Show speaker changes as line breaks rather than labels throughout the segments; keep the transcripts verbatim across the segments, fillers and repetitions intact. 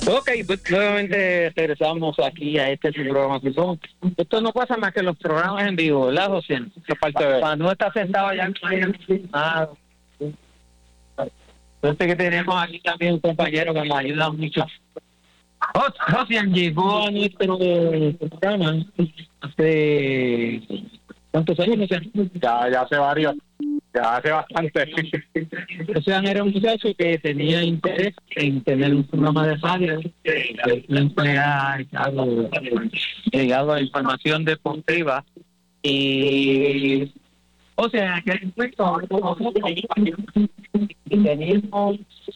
Ok, pues nuevamente regresamos aquí a este su programa. Esto no pasa más que los programas en vivo, ¿verdad, José? Cuando no está sentado allá, ah, entonces que tenemos aquí también un compañero que nos ayuda mucho. José llegó a nuestro programa hace ¿cuántos años?
Ya, ya hace varios, ya hace bastante.
O sea, era un muchacho que tenía interés en tener un programa de radio, llegado a información deportiva y, o sea, en aquel momento teníamos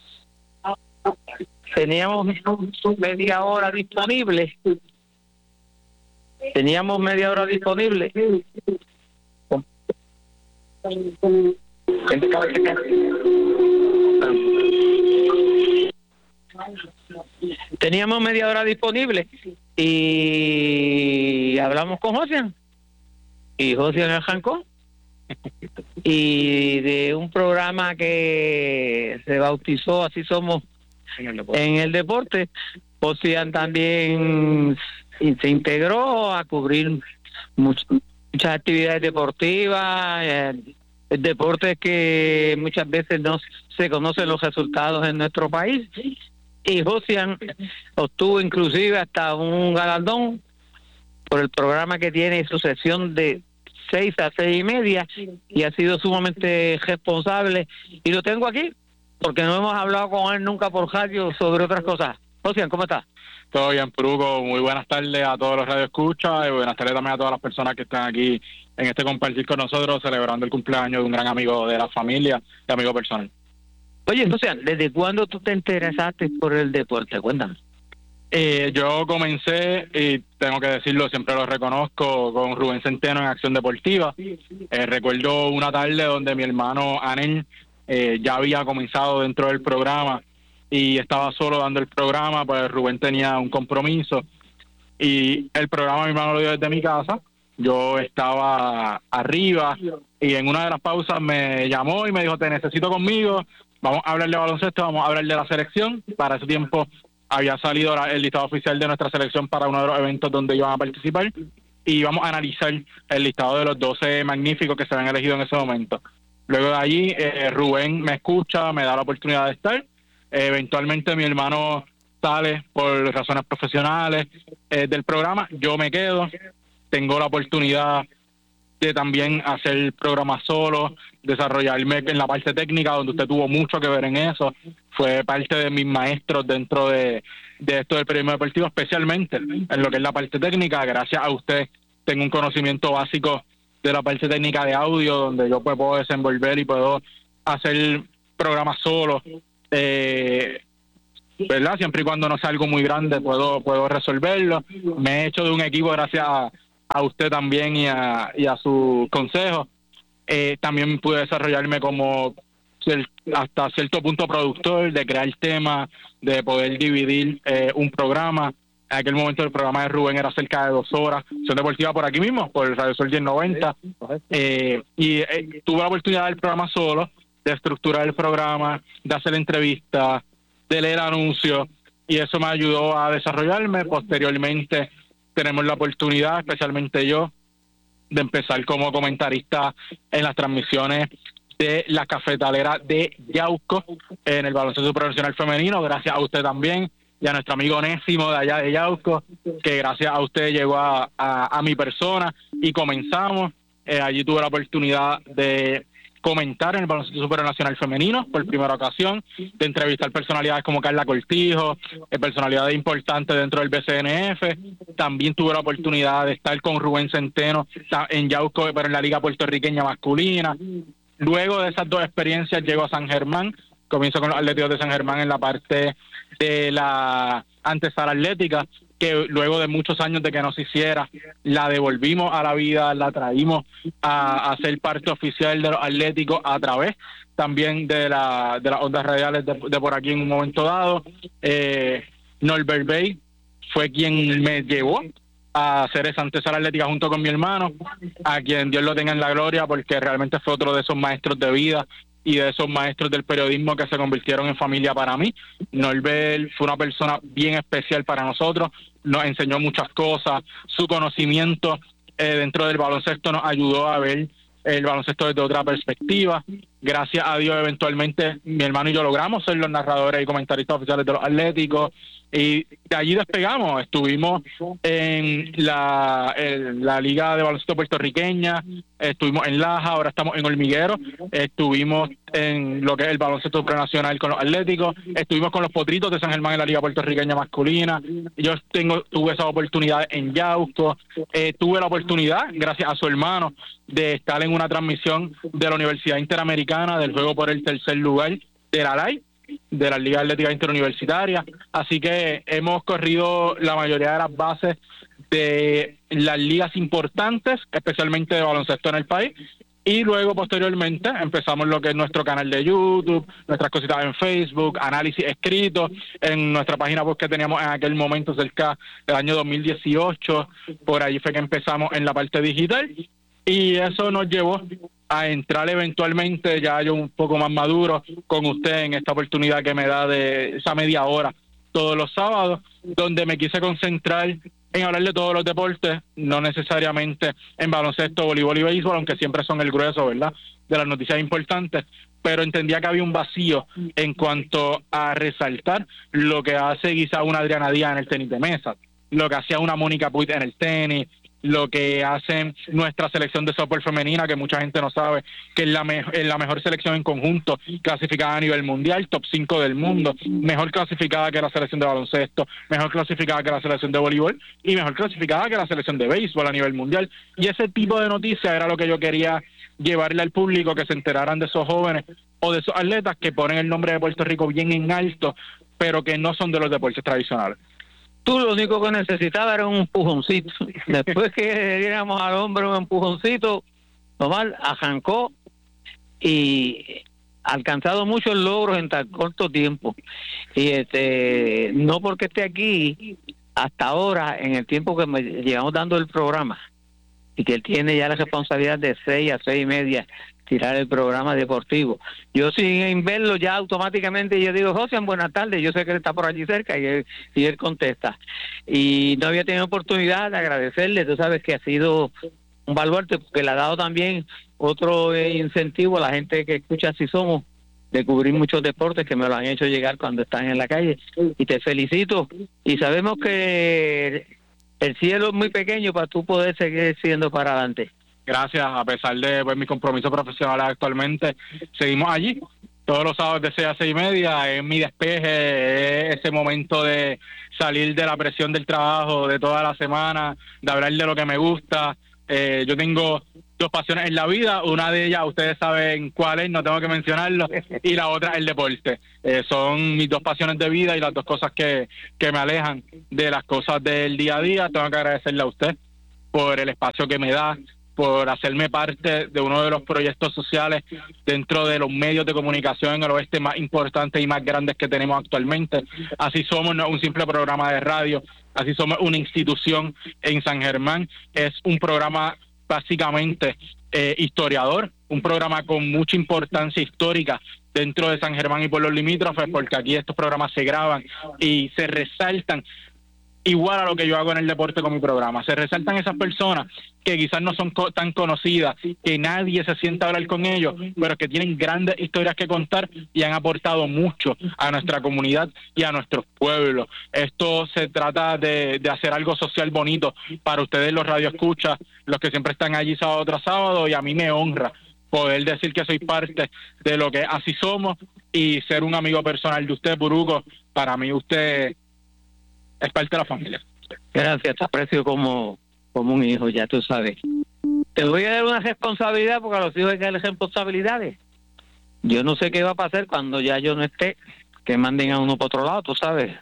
teníamos media hora disponible, teníamos media hora disponible. Teníamos media hora disponible y hablamos con Josian y Josian arrancó y de un programa que se bautizó Así Somos en el deporte, en el deporte Josian también se integró a cubrir much, muchas actividades deportivas, eh, deportes que muchas veces no se conocen los resultados en nuestro país. Y Josian obtuvo inclusive hasta un galardón por el programa que tiene su sesión de seis a seis y media y ha sido sumamente responsable. Y lo tengo aquí porque no hemos hablado con él nunca por radio sobre otras cosas. Josian, ¿cómo estás?
Todo bien, Pruco. Muy buenas tardes a todos los radioescuchas y buenas tardes también a todas las personas que están aquí en este compartir con nosotros celebrando el cumpleaños de un gran amigo de la familia y amigo personal.
Oye, Josian, ¿desde cuándo tú te interesaste por el deporte? Cuéntame.
Eh, yo comencé, y tengo que decirlo, siempre lo reconozco, con Rubén Centeno en Acción Deportiva. Eh, recuerdo una tarde donde mi hermano Anel eh, ya había comenzado dentro del programa y estaba solo dando el programa, pues Rubén tenía un compromiso y el programa mi hermano lo dio desde mi casa. Yo estaba arriba y en una de las pausas me llamó y me dijo, te necesito conmigo, vamos a hablar de baloncesto, vamos a hablar de la selección. Para ese tiempo había salido el listado oficial de nuestra selección para uno de los eventos donde iban a participar y vamos a analizar el listado de los doce magníficos que se habían elegido en ese momento. Luego de allí, eh, Rubén me escucha, me da la oportunidad de estar. Eh, eventualmente mi hermano sale por razones profesionales eh, del programa, yo me quedo, tengo la oportunidad de también hacer programas solo, desarrollarme en la parte técnica, donde usted tuvo mucho que ver en eso, fue parte de mis maestros dentro de, de esto del periodismo deportivo, especialmente en lo que es la parte técnica. Gracias a usted tengo un conocimiento básico de la parte técnica de audio, donde yo pues, puedo desenvolver y puedo hacer programas solos, eh, ¿verdad? Siempre y cuando no sea algo muy grande puedo puedo resolverlo. Me he hecho de un equipo gracias a, a usted también y a, y a sus consejos. Eh, también pude desarrollarme como hasta cierto punto productor, de crear temas, de poder dividir eh, un programa. En aquel momento el programa de Rubén era cerca de dos horas, Acción Deportiva por aquí mismo, por el Radio Sol diez noventa, eh, y eh, tuve la oportunidad del programa solo, de estructurar el programa, de hacer entrevistas, de leer anuncios, y eso me ayudó a desarrollarme. Posteriormente tenemos la oportunidad, especialmente yo, de empezar como comentarista en las transmisiones de la cafetalera de Yauco en el baloncesto profesional femenino, gracias a usted también y a nuestro amigo Onésimo de allá de Yauco, que gracias a usted llegó a, a, a mi persona y comenzamos. Eh, allí tuve la oportunidad de comentar en el baloncesto supernacional femenino por primera ocasión, de entrevistar personalidades como Carla Cortijo, eh, personalidades importantes dentro del B C N F. También tuve la oportunidad de estar con Rubén Centeno en Yauco, pero en la Liga Puertorriqueña Masculina. Luego de esas dos experiencias llego a San Germán, comienzo con los Atléticos de San Germán en la parte de la antesala atlética, que luego de muchos años de que no se hiciera, la devolvimos a la vida, la traímos a, a ser parte oficial de los Atléticos a través también de, la, de las ondas radiales de, de por aquí en un momento dado. Eh, Norbert Bay fue quien me llevó a hacer esa antesala atlética junto con mi hermano, a quien Dios lo tenga en la gloria, porque realmente fue otro de esos maestros de vida y de esos maestros del periodismo que se convirtieron en familia para mí. Norbert fue una persona bien especial para nosotros, nos enseñó muchas cosas, su conocimiento eh, dentro del baloncesto nos ayudó a ver el baloncesto desde otra perspectiva. Gracias a Dios, eventualmente mi hermano y yo logramos ser los narradores y comentaristas oficiales de los Atléticos, y de allí despegamos. Estuvimos en la, en la Liga de Baloncesto Puertorriqueña, estuvimos en Laja, ahora estamos en Hormiguero, estuvimos en lo que es el baloncesto prenacional con los Atléticos, estuvimos con los Potritos de San Germán en la Liga Puertorriqueña masculina. Yo tengo tuve esa oportunidad en Yauco, eh, tuve la oportunidad, gracias a su hermano, de estar en una transmisión de la Universidad Interamericana del juego por el tercer lugar de la L A I, de la Liga Atlética Interuniversitaria. Así que hemos corrido la mayoría de las bases de las ligas importantes, especialmente de baloncesto en el país, y luego posteriormente empezamos lo que es nuestro canal de YouTube, nuestras cositas en Facebook, análisis escrito en nuestra página web que teníamos en aquel momento cerca del año dos mil dieciocho. Por ahí fue que empezamos en la parte digital, y eso nos llevó a entrar eventualmente, ya yo un poco más maduro, con usted en esta oportunidad que me da de esa media hora todos los sábados, donde me quise concentrar en hablar de todos los deportes, no necesariamente en baloncesto, voleibol y béisbol, aunque siempre son el grueso, ¿verdad?, de las noticias importantes, pero entendía que había un vacío en cuanto a resaltar lo que hace quizá una Adriana Díaz en el tenis de mesa, lo que hacía una Mónica Puig en el tenis, lo que hacen nuestra selección de softball femenina, que mucha gente no sabe, que es la, me es la mejor selección en conjunto clasificada a nivel mundial, top cinco del mundo, mejor clasificada que la selección de baloncesto, mejor clasificada que la selección de voleibol y mejor clasificada que la selección de béisbol a nivel mundial. Y ese tipo de noticias era lo que yo quería llevarle al público, que se enteraran de esos jóvenes o de esos atletas que ponen el nombre de Puerto Rico bien en alto, pero que no son de los deportes tradicionales.
Tú lo único que necesitabas era un empujoncito. Después que le diéramos al hombre un empujoncito, Omar arrancó y alcanzado muchos logros en tan corto tiempo. Y este no porque esté aquí, hasta ahora, en el tiempo que me llevamos dando el programa, y que él tiene ya la responsabilidad de seis a seis y media tirar el programa deportivo. Yo sin verlo ya automáticamente yo digo, José, buenas tardes, yo sé que él está por allí cerca, y él, y él contesta. Y no había tenido oportunidad de agradecerle, tú sabes que ha sido un baluarte, porque le ha dado también otro eh, incentivo a la gente que escucha Así Somos, de cubrir muchos deportes, que me lo han hecho llegar cuando están en la calle, y te felicito, y sabemos que el cielo es muy pequeño para tú poder seguir siendo para adelante.
Gracias, a pesar de pues, mis compromisos profesionales actualmente, seguimos allí todos los sábados de seis a seis y media, es mi despeje, es ese momento de salir de la presión del trabajo de toda la semana, de hablar de lo que me gusta. Eh, yo tengo dos pasiones en la vida, una de ellas ustedes saben cuál es, no tengo que mencionarlo, y la otra el deporte. Eh, son mis dos pasiones de vida y las dos cosas que, que me alejan de las cosas del día a día. Tengo que agradecerle a usted por el espacio que me da, por hacerme parte de uno de los proyectos sociales dentro de los medios de comunicación en el oeste más importantes y más grandes que tenemos actualmente. Así Somos no es un simple programa de radio, Así Somos una institución en San Germán, es un programa básicamente eh, historiador, un programa con mucha importancia histórica dentro de San Germán y pueblos limítrofes, porque aquí estos programas se graban y se resaltan, igual a lo que yo hago en el deporte con mi programa. Se resaltan esas personas que quizás no son co tan conocidas, que nadie se sienta a hablar con ellos, pero que tienen grandes historias que contar y han aportado mucho a nuestra comunidad y a nuestros pueblos. Esto se trata de, de hacer algo social bonito para ustedes, los radioescuchas, los que siempre están allí sábado tras sábado, y a mí me honra poder decir que soy parte de lo que Así Somos y ser un amigo personal de usted, Puruco. Para mí usted es parte de la familia.
Gracias, te aprecio como, como un hijo, ya tú sabes. Te voy a dar una responsabilidad, porque a los hijos hay que darles responsabilidades. Yo no sé qué va a pasar cuando ya yo no esté, que manden a uno por otro lado, tú sabes.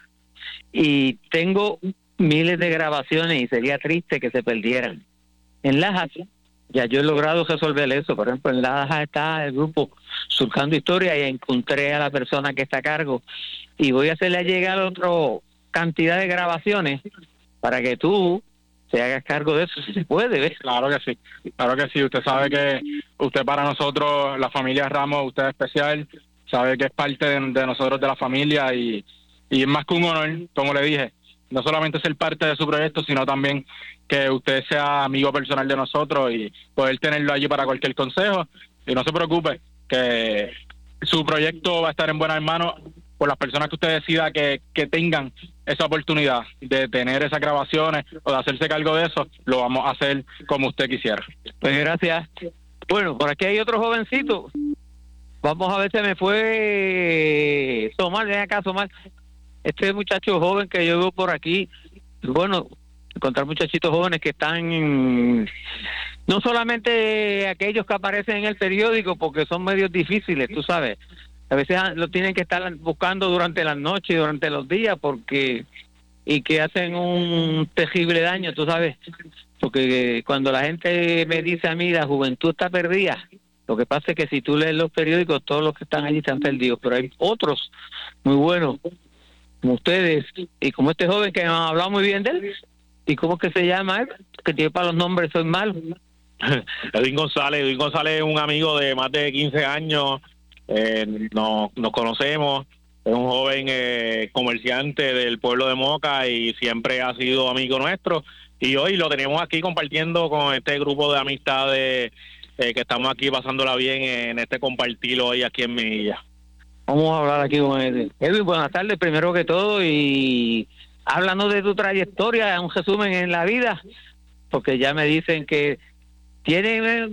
Y tengo miles de grabaciones y sería triste que se perdieran. En Lajas, ya yo he logrado resolver eso. Por ejemplo, en Lajas está el grupo Surcando Historia, y encontré a la persona que está a cargo, y voy a hacerle llegar otro cantidad de grabaciones para que tú se haga cargo de eso, si se puede, ¿ves?
Claro que sí, claro que sí. Usted sabe que usted para nosotros, la familia Ramos, usted es especial, sabe que es parte de, de nosotros, de la familia, y, y es más que un honor, como le dije, no solamente ser parte de su proyecto, sino también que usted sea amigo personal de nosotros y poder tenerlo allí para cualquier consejo. Y no se preocupe, que su proyecto va a estar en buenas manos por las personas que usted decida que, que tengan esa oportunidad de tener esas grabaciones o de hacerse cargo de eso. Lo vamos a hacer como usted quisiera.
Pues gracias. Bueno, por aquí hay otro jovencito. Vamos a ver, se me fue Somar, ven acá, Somar. Este muchacho joven que yo veo por aquí, bueno, encontrar muchachitos jóvenes que están en, no solamente aquellos que aparecen en el periódico, porque son medios difíciles, tú sabes. A veces lo tienen que estar buscando durante las noches, durante los días, porque y que hacen un terrible daño, tú sabes. Porque cuando la gente me dice a mí, la juventud está perdida, lo que pasa es que si tú lees los periódicos, todos los que están allí están perdidos, pero hay otros muy buenos, como ustedes, y como este joven que nos ha hablado muy bien de él. ¿Y cómo es que se llama él? Que tiene para los nombres, soy malo.
Edwin González. Edwin González es un amigo de más de quince años, eh, nos, nos conocemos, es un joven eh, comerciante del pueblo de Moca y siempre ha sido amigo nuestro, y hoy lo tenemos aquí compartiendo con este grupo de amistades eh, que estamos aquí pasándola bien en este compartir hoy aquí en Minilla.
Vamos a hablar aquí con Edwin. Edwin, buenas tardes, primero que todo, y háblanos de tu trayectoria, un resumen en la vida, porque ya me dicen que tiene...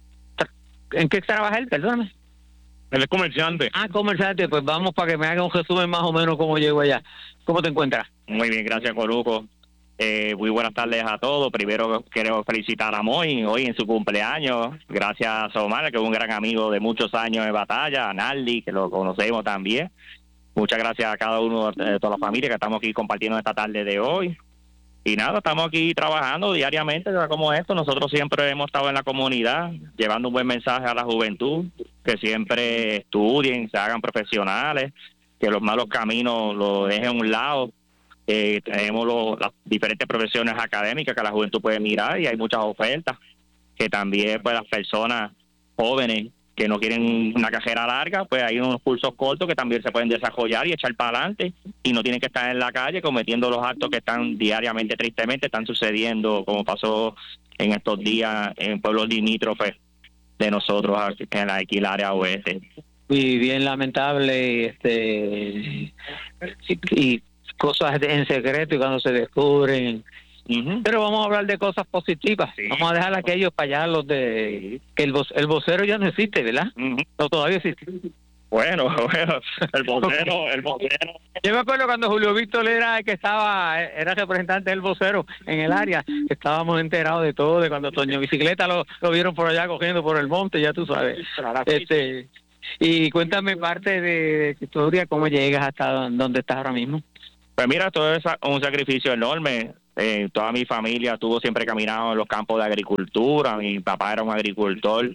¿En qué trabaja él? Perdóname.
Él es comerciante.
Ah, comerciante, pues vamos para que me haga un resumen más o menos cómo llego allá. ¿Cómo te encuentras?
Muy bien, gracias, Coruco. Eh, muy buenas tardes a todos. Primero quiero felicitar a Moy hoy en su cumpleaños. Gracias a Somar, que es un gran amigo de muchos años de batalla, a Nardi, que lo conocemos también. Muchas gracias a cada uno de toda la familia que estamos aquí compartiendo esta tarde de hoy. Y nada, estamos aquí trabajando diariamente como esto. Nosotros siempre hemos estado en la comunidad, llevando un buen mensaje a la juventud, que siempre estudien, se hagan profesionales, que los malos caminos los dejen a un lado. Eh, tenemos los, las diferentes profesiones académicas que la juventud puede mirar, y hay muchas ofertas que también pues las personas jóvenes que no quieren una carrera larga, pues hay unos cursos cortos que también se pueden desarrollar y echar para adelante, y no tienen que estar en la calle cometiendo los actos que están diariamente, tristemente, están sucediendo, como pasó en estos días en pueblos limítrofes de nosotros en la aquí, el área oeste.
Y bien lamentable, este y, y cosas en secreto y cuando se descubren. Uh-huh. Pero vamos a hablar de cosas positivas. Sí. Vamos a dejar a aquellos para allá, los de que el, voc, el vocero ya no existe, ¿verdad? Uh-huh. No, todavía existe.
Bueno, bueno, el vocero, el vocero.
Yo me acuerdo cuando Julio Víctor era el que estaba, era representante del vocero en el área, que estábamos enterados de todo, de cuando Toño Bicicleta lo, lo vieron por allá cogiendo por el monte, ya tú sabes. Este, y cuéntame parte de, de tu historia, cómo llegas hasta donde estás ahora mismo.
Pues mira, todo es un sacrificio enorme. Eh, toda mi familia estuvo siempre caminando en los campos de agricultura. Mi papá era un agricultor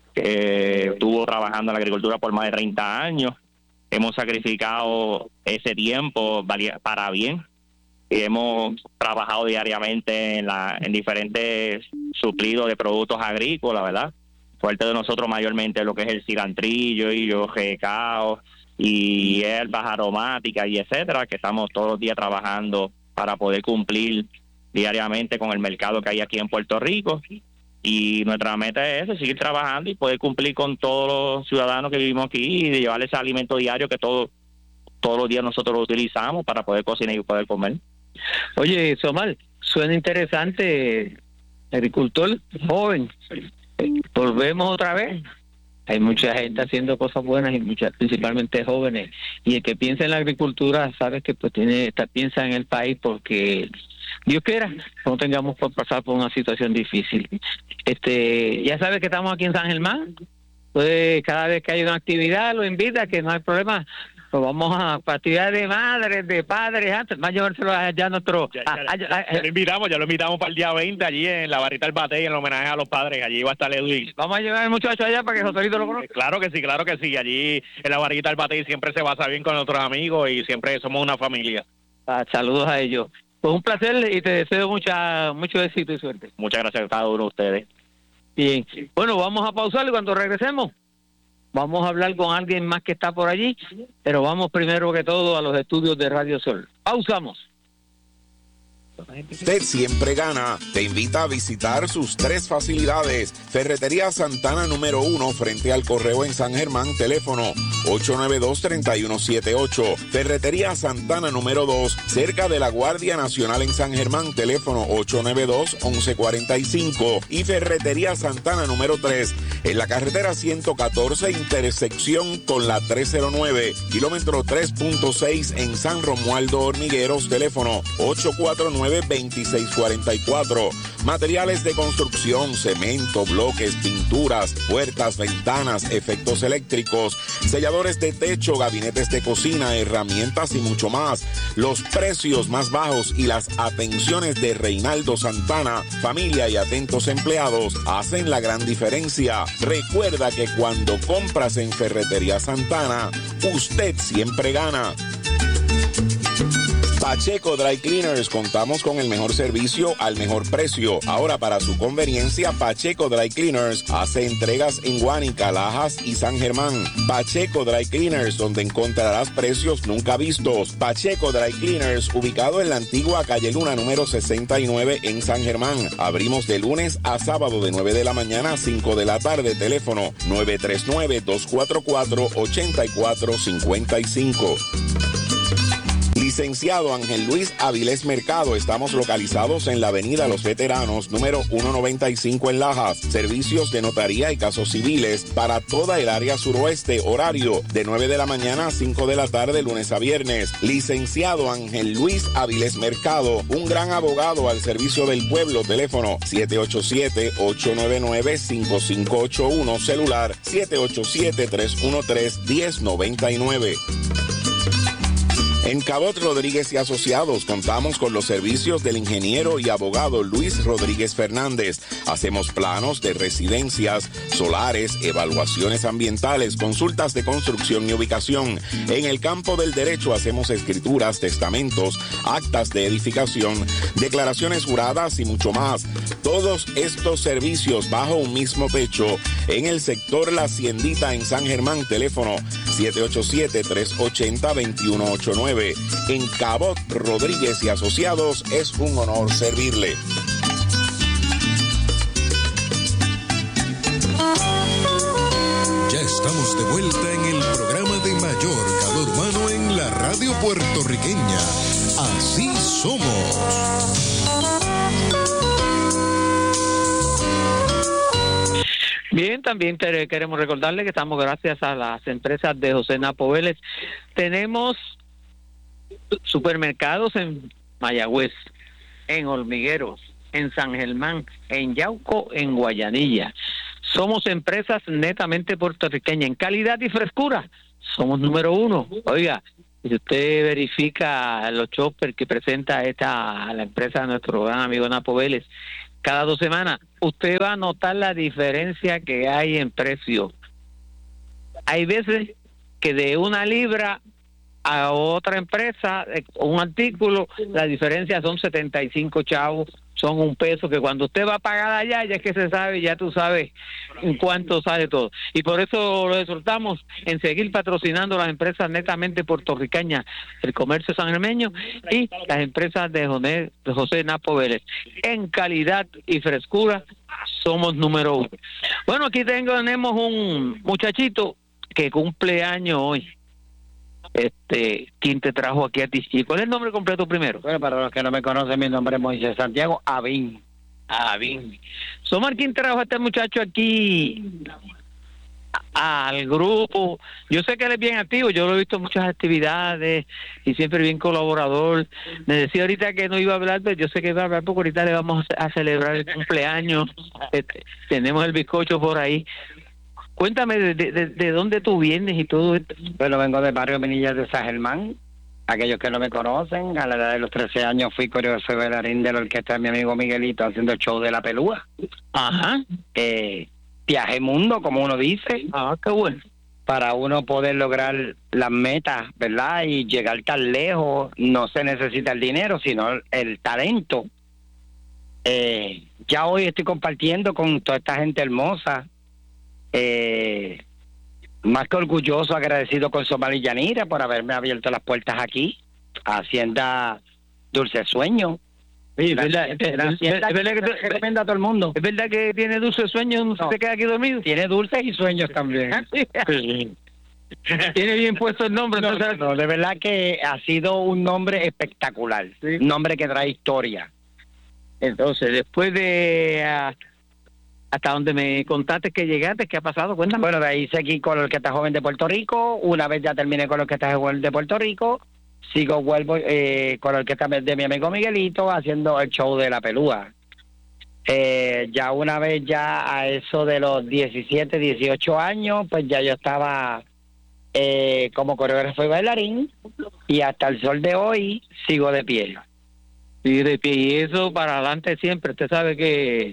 que estuvo trabajando en la agricultura por más de treinta años. Hemos sacrificado ese tiempo para bien y hemos trabajado diariamente en, la, en diferentes suplidos de productos agrícolas, ¿verdad? Fuerte de nosotros mayormente lo que es el cilantrillo y los recao y hierbas aromáticas y etcétera, que estamos todos los días trabajando para poder cumplir diariamente con el mercado que hay aquí en Puerto Rico. Y nuestra meta es eso, seguir trabajando y poder cumplir con todos los ciudadanos que vivimos aquí y llevarles ese alimento diario que todo, todos los días nosotros lo utilizamos para poder cocinar y poder comer.
Oye, Somar, suena interesante, agricultor joven. Volvemos otra vez. Hay mucha gente haciendo cosas buenas y muchas, principalmente jóvenes. Y el que piensa en la agricultura, sabes que pues tiene, está, piensa en el país, porque Dios quiera no tengamos por pasar por una situación difícil. Este, ya sabes que estamos aquí en San Germán. Pues cada vez que hay una actividad lo invita, que no hay problema. Pues vamos a actividades de madres, de padres, antes, más llevárselo allá a nuestro...
Ya, ya, a, ya, ya, ya lo invitamos, ya lo invitamos para el día veinte, allí en la Barrita del Batey, en homenaje a los padres, allí va a estar Edwin.
Vamos a llevar al muchacho allá para que Joselito lo conozca.
Claro que sí, claro que sí, allí en la Barrita del Batey siempre se pasa bien con nuestros amigos y siempre somos una familia.
Ah, saludos a ellos. Pues un placer y te deseo mucha mucho éxito y suerte.
Muchas gracias a cada uno de ustedes.
Bien, bueno, vamos a pausar y cuando regresemos vamos a hablar con alguien más que está por allí, pero vamos primero que todo a los estudios de Radio Sol. Pausamos.
Usted siempre gana. Te invita a visitar sus tres facilidades. Ferretería Santana número uno frente al Correo en San Germán, teléfono ocho nueve dos, tres uno siete ocho. Ferretería Santana número dos cerca de la Guardia Nacional en San Germán, teléfono ocho nueve dos, once cuarenta y cinco. Y Ferretería Santana número tres en la carretera ciento catorce, intersección con la trescientos nueve, kilómetro tres punto seis en San Romualdo Hormigueros, teléfono ocho cuatro nueve, veintiséis cuarenta y cuatro. Materiales de construcción, cemento, bloques, pinturas, puertas, ventanas, efectos eléctricos, selladores de techo, gabinetes de cocina, herramientas y mucho más. Los precios más bajos y las atenciones de Reinaldo Santana, familia y atentos empleados hacen la gran diferencia. Recuerda que cuando compras en Ferretería Santana, usted siempre gana. Pacheco Dry Cleaners, contamos con el mejor servicio al mejor precio. Ahora, para su conveniencia, Pacheco Dry Cleaners hace entregas en Guánica, Lajas y San Germán. Pacheco Dry Cleaners, donde encontrarás precios nunca vistos. Pacheco Dry Cleaners, ubicado en la antigua calle Luna número sesenta y nueve en San Germán. Abrimos de lunes a sábado de nueve de la mañana a cinco de la tarde. Teléfono nueve tres nueve, dos cuatro cuatro, ocho cuatro cinco cinco. Licenciado Ángel Luis Avilés Mercado, estamos localizados en la avenida Los Veteranos, número ciento noventa y cinco en Lajas. Servicios de notaría y casos civiles para toda el área suroeste, horario de nueve de la mañana a cinco de la tarde, lunes a viernes. Licenciado Ángel Luis Avilés Mercado, un gran abogado al servicio del pueblo, teléfono siete ocho siete, ocho nueve nueve, cinco cinco ocho uno, celular siete ocho siete, tres uno tres, uno cero nueve nueve. En Cabot Rodríguez y Asociados contamos con los servicios del ingeniero y abogado Luis Rodríguez Fernández. Hacemos planos de residencias, solares, evaluaciones ambientales, consultas de construcción y ubicación. En el campo del derecho hacemos escrituras, testamentos, actas de edificación, declaraciones juradas y mucho más. Todos estos servicios bajo un mismo techo en el sector La Haciendita en San Germán, teléfono siete ocho siete, tres ocho cero, dos uno ocho nueve. En Cabot Rodríguez y Asociados es un honor servirle.
Ya estamos de vuelta en el programa de mayor calor humano en la radio puertorriqueña. Así somos.
Bien, también te, queremos recordarle que estamos gracias a las empresas de José Napo Vélez. Tenemos supermercados en Mayagüez, en Hormigueros, en San Germán, en Yauco, en Guayanilla. Somos empresas netamente puertorriqueñas. En calidad y frescura, somos número uno. Oiga, si usted verifica los choppers que presenta esta la empresa de nuestro gran amigo Napo Vélez, cada dos semanas, usted va a notar la diferencia que hay en precio. Hay veces que de una libra a otra empresa, un artículo, la diferencia son setenta y cinco chavos, son un peso que cuando usted va a pagar allá, ya es que se sabe, ya tú sabes en cuánto sale todo. Y por eso lo exhortamos en seguir patrocinando las empresas netamente puertorriqueñas, el comercio sangermeño y las empresas de José, de José Napo Vélez. En calidad y frescura, somos número uno. Bueno, aquí tengo, tenemos un muchachito que cumple años hoy. Este, ¿quién te trajo aquí a ti? ¿Y cuál es el nombre completo primero?
Bueno, para los que no me conocen, mi nombre es Moisés Santiago Avín.
Avín. Somar, ¿quién trajo a este muchacho aquí a, al grupo? Yo sé que él es bien activo, yo lo he visto en muchas actividades y siempre bien colaborador. Me decía ahorita que no iba a hablar, pero yo sé que iba a hablar porque ahorita le vamos a celebrar el cumpleaños. Este, tenemos el bizcocho por ahí. Cuéntame de, de, de dónde tú vienes y todo esto.
Bueno, vengo del barrio Minillas de San Germán. Aquellos que no me conocen, a la edad de los trece años fui coreógrafo bailarín de la orquesta de mi amigo Miguelito haciendo el show de La Pelúa.
Ajá.
Eh, viajé mundo, como uno dice.
Ah, qué bueno.
para uno poder lograr las metas, ¿verdad? Y llegar tan lejos, no se necesita el dinero, sino el, el talento. Eh, ya hoy estoy compartiendo con toda esta gente hermosa, eh, más que orgulloso, agradecido con Xiomara y Yanira por haberme abierto las puertas aquí, a Hacienda Dulce Sueño.
Sí, es verdad, es verdad, es verdad que te
recomienda a todo el mundo.
Es verdad que tiene dulces sueños, no,
No.
se queda aquí dormido.
Tiene dulces y sueños también.
Sí. Tiene bien puesto el nombre.
No,
entonces,
no, de verdad que ha sido un nombre espectacular,
Sí.
un nombre que trae historia.
entonces, después de ah, hasta donde me contaste que llegaste, ¿qué ha pasado? Cuéntame.
Bueno, de ahí seguí con la Orquesta Joven de Puerto Rico. Una vez ya terminé con la Orquesta Joven de Puerto Rico, sigo, vuelvo eh, con la Orquesta de mi amigo Miguelito haciendo el show de La Pelúa. Eh, ya una vez ya a eso de los diecisiete, dieciocho años, pues ya yo estaba eh, como coreógrafo y bailarín, y hasta el sol de hoy sigo de pie.
Sí, de pie, y eso para adelante siempre. Usted sabe que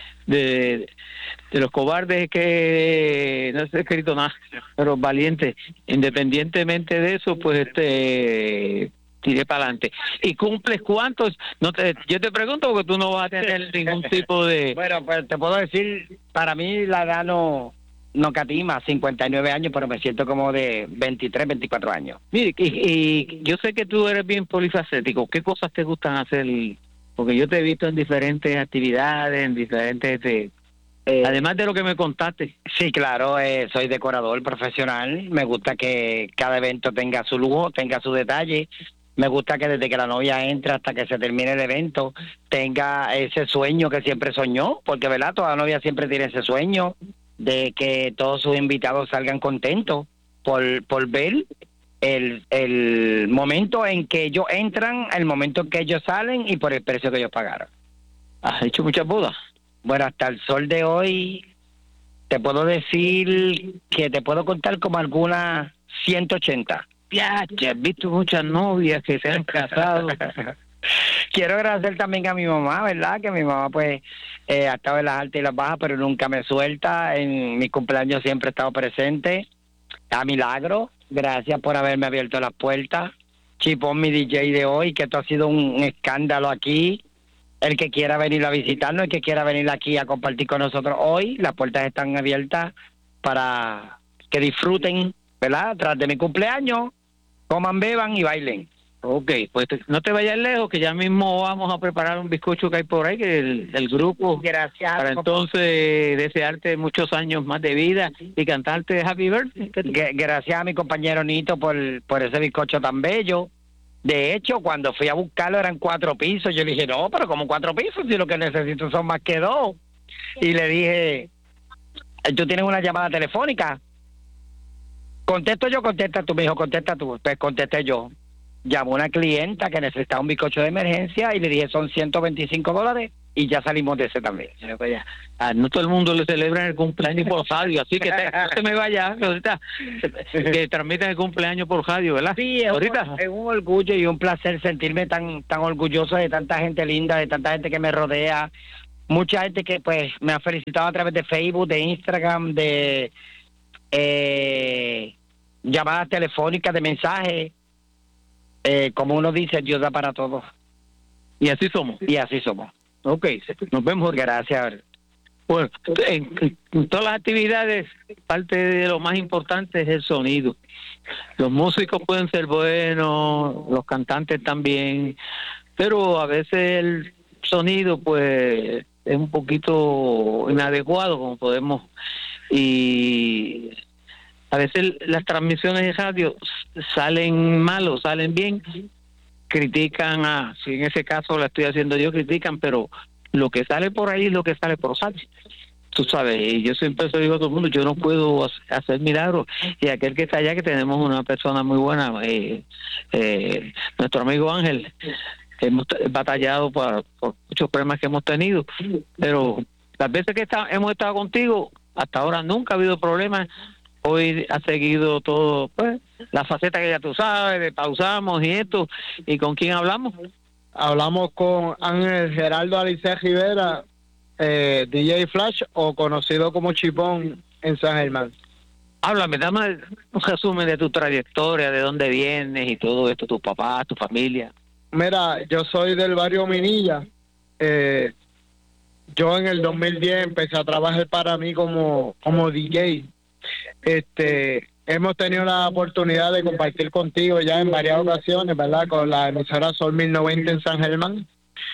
de, de los cobardes es que no se ha escrito nada, pero valientes, independientemente de eso, pues este tiré para adelante. ¿Y cumples cuántos? No te, yo te pregunto porque tú no vas a tener ningún tipo de...
Bueno, pues te puedo decir, para mí la edad no, no catima, cincuenta y nueve años, pero me siento como de veintitrés, veinticuatro años.
Mire, y, y yo sé que tú eres bien polifacético. ¿Qué cosas te gustan hacer? Porque yo te he visto en diferentes actividades, en diferentes... de-
Eh,
además de lo que me contaste.
Sí, claro, eh, soy decorador profesional. Me gusta que cada evento tenga su lujo, tenga su detalle. Me gusta que desde que la novia entra hasta que se termine el evento tenga ese sueño que siempre soñó, porque verdad, toda novia siempre tiene ese sueño de que todos sus invitados salgan contentos por, por ver el, el momento en que ellos entran, el momento en que ellos salen y por el precio que ellos pagaron.
¿Has hecho muchas bodas?
Bueno, hasta el sol de hoy te puedo decir que te puedo contar como algunas ciento ochenta.
Ya, ya he visto muchas novias que se han casado.
Quiero agradecer también a mi mamá, ¿verdad? Que mi mamá pues eh, ha estado en las altas y las bajas, pero nunca me suelta. En mi cumpleaños siempre he estado presente. A Milagro, gracias por haberme abierto las puertas. Chipón, mi D J de hoy, que esto ha sido un escándalo aquí. El que quiera venir a visitarnos, el que quiera venir aquí a compartir con nosotros hoy, las puertas están abiertas para que disfruten, ¿verdad? Tras de mi cumpleaños, coman, beban y bailen.
Ok, pues te- no te vayas lejos, que ya mismo vamos a preparar un bizcocho que hay por ahí, que el, el grupo,
Gracias.
para entonces desearte muchos años más de vida y cantarte Happy Birthday. ¿Qué te-
G- Gracias a mi compañero Nito por, por ese bizcocho tan bello. De hecho, cuando fui a buscarlo eran cuatro pisos. Yo le dije, no, pero como cuatro pisos, si lo que necesito son más que dos. Y le dije, ¿tú tienes una llamada telefónica? Contesto yo, contesta tú. Me dijo, contesta tú. Pues contesté yo. Llamó una clienta que necesitaba un bizcocho de emergencia y le dije, son ciento veinticinco dólares, y ya salimos de ese también.
Mira para allá. Ah, no todo el mundo le celebra el cumpleaños por radio, así que te, no te me vayas, que ahorita que transmiten el cumpleaños por radio, ¿verdad?
Sí, es
ahorita.
un, es un orgullo y un placer sentirme tan tan orgulloso de tanta gente linda, de tanta gente que me rodea, mucha gente que pues me ha felicitado a través de Facebook, de Instagram, de eh, llamadas telefónicas, de mensajes. Eh, como uno dice, Dios da para todos.
Y así somos.
Y así somos.
Ok, nos vemos.
Gracias.
Bueno, en, en todas las actividades, parte de lo más importante es el sonido. Los músicos pueden ser buenos, los cantantes también, pero a veces el sonido pues es un poquito inadecuado, como podemos, y a veces las transmisiones de radio salen mal o salen bien, critican a, si en ese caso la estoy haciendo yo, critican, pero lo que sale por ahí es lo que sale por Sánchez. Tú sabes, y yo siempre se lo digo a todo el mundo, yo no puedo hacer milagros, y aquel que está allá, que tenemos una persona muy buena, eh, eh, nuestro amigo Ángel, hemos batallado por, por muchos problemas que hemos tenido, pero las veces que está, hemos estado contigo, hasta ahora nunca ha habido problemas. Hoy ha seguido todo, pues, la faceta que ya tú sabes, de pausamos y esto. ¿Y con quién hablamos?
Hablamos con Ángel Geraldo Alice Rivera, eh, D J Flash, o conocido como Chipón en San Germán.
Háblame, dame un resumen de tu trayectoria, de dónde vienes y todo esto, tus papás, tu familia.
Mira, yo soy del barrio Minilla. Eh, yo en el dos mil diez empecé a trabajar para mí como, como D J. Este, hemos tenido la oportunidad de compartir contigo ya en varias ocasiones, ¿verdad? Con la emisora Sol mil noventa en San Germán.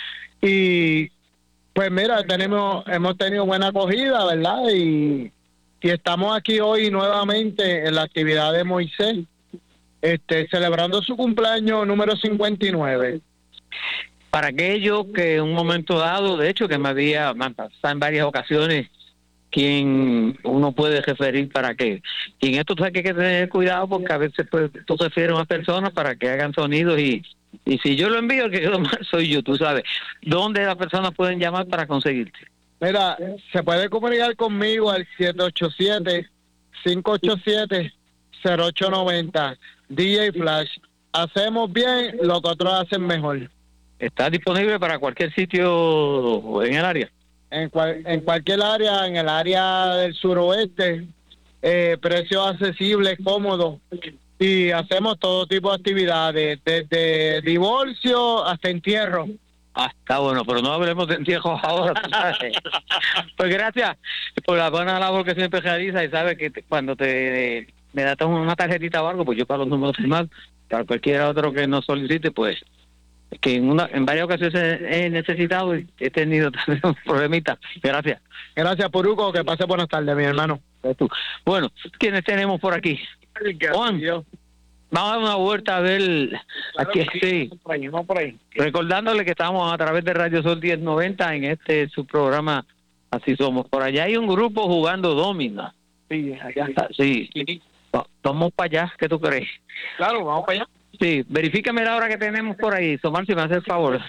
Y pues mira, tenemos, hemos tenido buena acogida, ¿verdad? Y, y estamos aquí hoy nuevamente en la actividad de Moisés, este, celebrando su cumpleaños número cincuenta y nueve.
Para aquellos que en un momento dado, de hecho que me había pasado en varias ocasiones, quien uno puede referir para qué. Y en esto tú sabes que hay que tener cuidado porque a veces pues, tú refieres a una persona para que hagan sonidos y, y si yo lo envío, el que quedó mal soy yo, tú sabes. ¿Dónde las personas pueden llamar para conseguirte?
Mira, se puede comunicar conmigo al siete ocho siete, cinco ocho siete, cero ocho nueve cero, D J Flash. Hacemos bien lo que otros hacen mejor.
¿Está disponible para cualquier sitio en el área?
En, cual, en cualquier área, en el área del suroeste, eh, precios accesibles, cómodos, y hacemos todo tipo de actividades, desde divorcio hasta entierro.
Ah, está bueno, pero no hablemos de entierros ahora. ¿Sabes? Pues gracias por la buena labor que siempre realiza y sabes que te, cuando te me das una tarjetita o algo, pues yo para los números firmados, para cualquier otro que nos solicite, pues que en una en varias ocasiones he necesitado y he tenido un problemita. Gracias.
Gracias, Puruco, que pase buenas tardes, mi hermano.
Bueno, ¿quiénes tenemos por aquí? Juan, vamos a dar una vuelta a ver aquí, sí. Recordándole que estamos a través de Radio Sol diez noventa en este su programa Así Somos. Por allá hay un grupo jugando domina.
Sí, allá está.
Sí. Vamos para allá, ¿qué tú crees?
Claro, vamos para allá.
Sí, verifícame la hora que tenemos por ahí. Somar, si me hace el favor.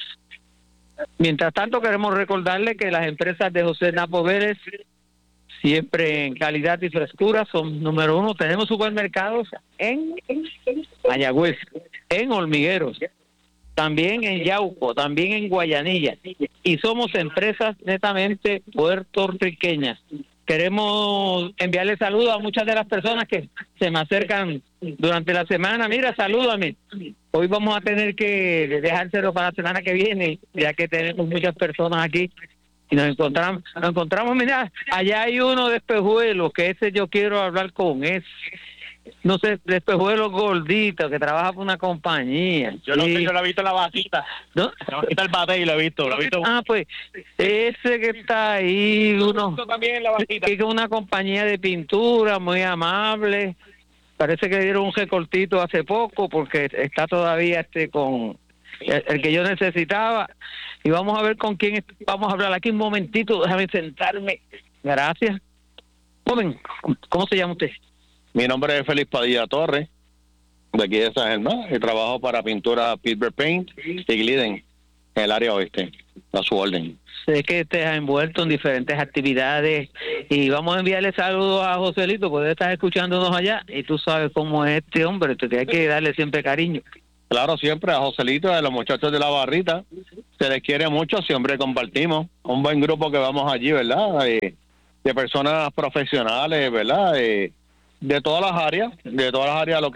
Mientras tanto, queremos recordarle que las empresas de José Napo Vélez, siempre en calidad y frescura, son número uno. Tenemos supermercados en Mayagüez, en Hormigueros, también en Yauco, también en Guayanilla. Y somos empresas netamente puertorriqueñas. Queremos enviarle saludos a muchas de las personas que se me acercan durante la semana. Mira, salúdame. Hoy vamos a tener que dejárselo para la semana que viene, ya que tenemos muchas personas aquí. Y nos encontramos, nos encontramos, mira, allá hay uno de Espejuelos, que ese yo quiero hablar con ese. No sé, de Espejuelos gordito, que trabaja por una compañía.
Yo lo sé, yo lo he visto en la bajita.
¿No?
La bajita del bate y lo he visto, lo he visto.
Ah, pues, ese que está ahí, uno,
también en la bajita.
que es una compañía de pintura muy amable. Parece que dieron un recortito hace poco, porque está todavía este con el, el que yo necesitaba. Y vamos a ver con quién es, vamos a hablar aquí un momentito, déjame sentarme. Gracias. Joven, ¿cómo se llama usted?
Mi nombre es Félix Padilla Torres, de aquí de San Germán, y trabajo para pintura Pittsburgh Paint y Glidden en el área oeste, a su orden.
Sé que te has envuelto en diferentes actividades y vamos a enviarle saludos a Joselito, porque estás escuchándonos allá y tú sabes cómo es este hombre, te hay que darle siempre cariño.
Claro, siempre a Joselito y a los muchachos de la barrita, se les quiere mucho, siempre compartimos. Un buen grupo que vamos allí, ¿verdad? De, de personas profesionales, ¿verdad? De, de todas las áreas, de todas las áreas, lo que